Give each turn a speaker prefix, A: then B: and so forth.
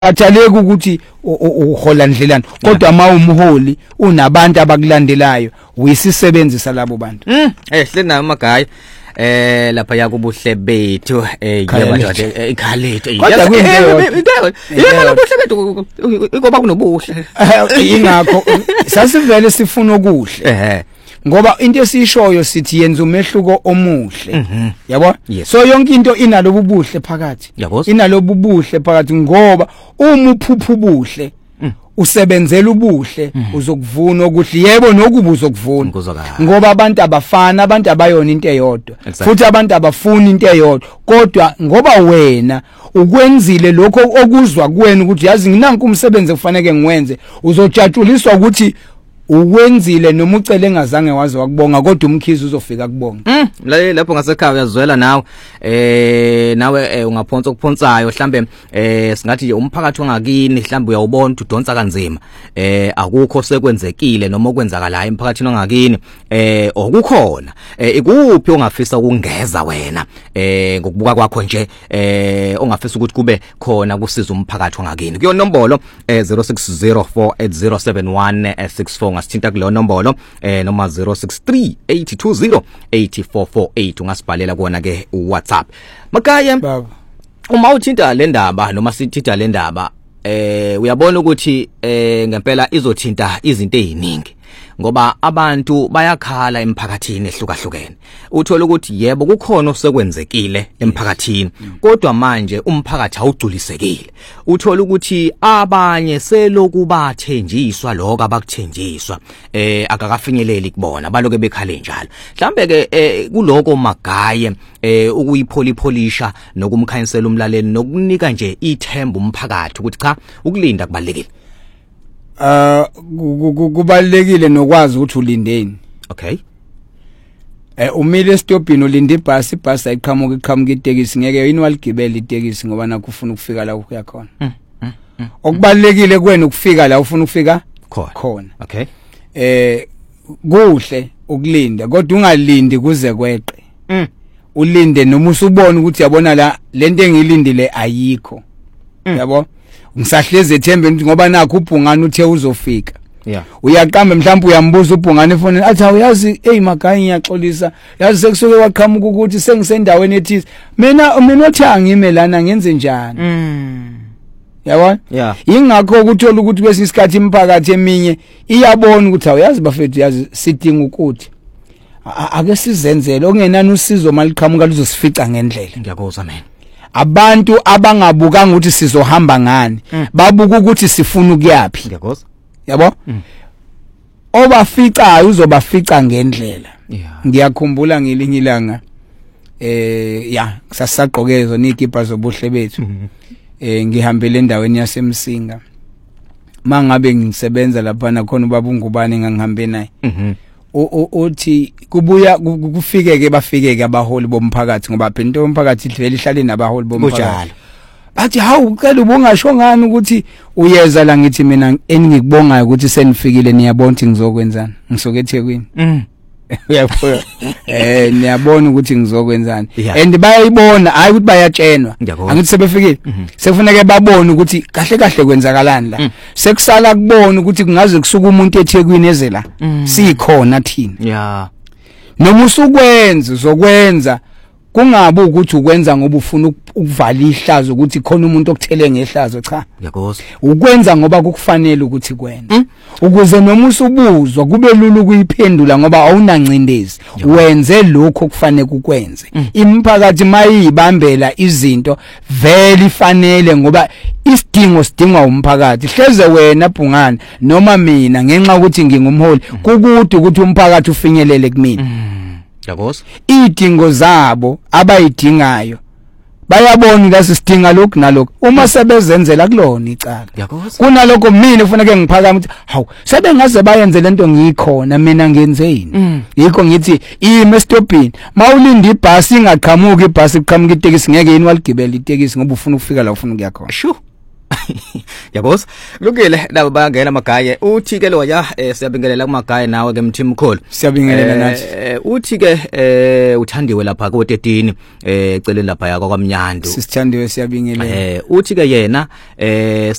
A: Athaleke ukuthi uhola ndlelani kodwa mawumholi unabantu abakulandelayo uyisisebenzisa labo bantu
B: hlena magaya lapha yakubuhle bethu yabadala ikhalete
A: kodwa
B: yebo buhle bethu ngoba kunobuhle
A: ingakho sasivele sifuna okuhle ngoba into esishoyo sithi yenza umehluko omuhle yabo so yonke into inalobu buhle phakathi inalobu buhle phakathi ngoba uma uphupha ubuhle usebenzela ubuhle uzokuvuna okuhle yebo nokuba uzokuvuna ngoba abantu abafana abantu abayona into eyodwa futhi abantu abafuna into eyodwa kodwa ngoba wena ukwenzile lokho okuzwa kuwena ukuthi yazi nginanku umsebenzi kufanele ngiwenze uzojatshuliswa ukuthi uwenzile noma ucele engazange waze wakubonga kodwa umkhizi uzofika kubonga
B: lapho ngasekhaya uyazwela nawe nawe ungaphonsa okuphonsayo mhlambe singathi nje umphakathi ongakini mhlambe uyawubona udonsa kanzima akukho sekwenzekile noma okwenzakalayo emphakathini ongakini okukhona ikuphi ongafisa ukungeza wena ngokubuka kwakho nje ongafisa ukuthi kube khona kusiza umphakathi ongakini kuyo nombolo 0604807164 ngasithinta kuleyo nombolo noma 0638208448 ungasibhalela kona ke uWhatsApp makaya
A: baba
B: uma uthinta le ndaba noma sithinta le ndaba uyabona ukuthi ngempela izothinta izinto eziningi ngoba abantu bayakhala emphakathini ehlukahlukene uthola ukuthi yebo kukhona osekwenzekile emphakathini kodwa manje umphakathi awugculisekile uthola ukuthi abanye selokubathenjiswa lokho abakuthenjiswa akakafinyeleli kubona baloke bekhale njalo mhlambe ke kuloko magaye ukuyipholisha nokumkhanyisela umlaleli nokunika nje ithemba umphakathi ukuthi cha ukulinda kubalekile
A: kubalekile nokwazi ukuthi ulindeni
B: okay
A: umile stopini ulinde ibhasi ayiqhamuka itekisi ngeke yini waligibela itekisi ngoba nakho ufuna ukufika la ukuya khona okubalekile kwena ukufika la ufuna ukufika khona
B: okay
A: kuhle ukulinda kodwa ungalindi kuze kweqe ulinde noma usubona ukuthi yabona la lento engilindile ayikho yabo ngisahleze ethembeni ngoba nakho ubhungane uthe uzofika uyaqamba mhlawumbe uyambuza ubhungane efonini athi awuyazi magaya ngiyaxolisa yazi sekusuke waqhamuka ukuthi sengisendaweni ethize mina othi angime lana ngenze njani yabona ingakho ukuthola ukuthi kwesinye isikhathi imphakathi eminye iyabona ukuthi awuyazi bafethu yazi sidinga ukuthi ake sizenzele okungenani usizo maliqhamuka luzosifica ngendlela
B: ngiyakuzwa mina
A: abantu abangabukanga ukuthi sizohamba ngani babuka ukuthi sifuna ukuyapi
B: ngiyakuzwa
A: yabo obaficayo uzobafica ngendlela ngiyakhumbula ngelinye ilanga sasaqokezo nikipa zobuhle bethu ngihambele endaweni yasemsinga mangabe ngisebenza lapha nakhona ubaba uNgubane ngangihambe naye uthi kubuya kufikeke bafikeke abaholi bomphakathi ngoba phela into yomphakathi ivele ihlale nabaholi bomphakathi bathi hawu ucela ubungasho ngani ukuthi uyeza la ngithi mina engikubongayo ukuthi senifikile niyabona ukuthi ngizokwenzani ngisoke eThekwini uyabona niyabona ukuthi ngizokwenzani and bayayibona hayi ukuthi bayatshenwa angithi sebefikile sekufuneka babone ukuthi kahle kahle kwenzakalani la sekusala kubona ukuthi kungaze kusuka umuntu eThekwini ezela sikhona thina noma usukwenza uzokwenza kungabe ukuthi ukwenza ngoba ufuna ukuvala ihlazo ukuthi khona umuntu okuthele ngehlazo cha
B: yakuzwa
A: ukwenza ngoba kukufanele ukuthi kwenze ukuze noma usubuzwa kube lulu ukuyiphendula ngoba awunancindezi wenze lokho kufanele ukwenze imphakathi mayibambela izinto vele ifanele ngoba isidingo sidingwa umphakathi hleze wena Bhungane noma mina ngenxa ukuthi ngingumholi kukude ukuthi umphakathi ufinyelele kumina
B: yakuzwa
A: idingo zabo abayidingayo bayabona lasi sidinga lokho nalokho uma sebezenzela kulona icala kunalokho mina kufanele ngiphakama ukuthi hawu sebengaze bayenze lento ngikhona mina ngenzeni yikho ngithi ime stopini mawulinda ibhasi ingaqhamuki ibhasi iqhamuka itekisi ngeke yini waligibela itekisi ngoba ufuna ukufika la ufuna ukuya khona
B: Yabos lokile laba bayangena amagaye uthi ke loya siyabingelela kumagaye nawe ke Mthimkhulu
A: siyabingelela nathi
B: uthi ke uthandiwe lapha ko 13 eceleni lapha yakwa kwaMnyandu
A: sisithandiwe siyabingelela
B: uthi ke yena